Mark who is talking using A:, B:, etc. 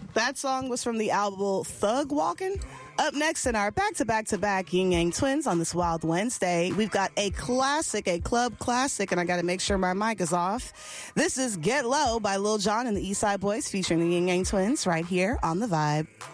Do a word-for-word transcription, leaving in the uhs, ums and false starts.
A: That song was from the album Thug Walkin'. Up next in our back-to-back-to-back Yin Yang Twins on this Wild Wednesday, we've got a classic, a club classic, and I got to make sure my mic is off. This is Get Low by Lil Jon and the East Side Boys featuring the Yin Yang Twins right here on The Vibe.